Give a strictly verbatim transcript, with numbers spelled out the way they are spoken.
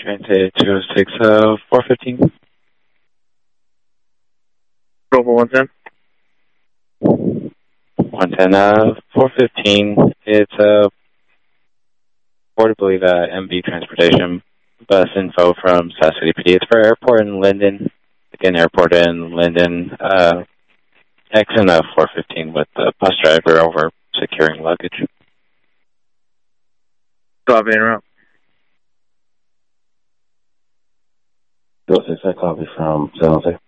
Transit two oh six, uh, four fifteen. Global one ten. one ten, uh, four fifteen. It's, uh, portably the M B Transportation bus info from South City P D. It's for airport in Linden. Again, airport in Linden. Uh, X and a four fifteen with the bus driver over securing luggage. Copy, interrupt. two oh six, I copy from seven oh six.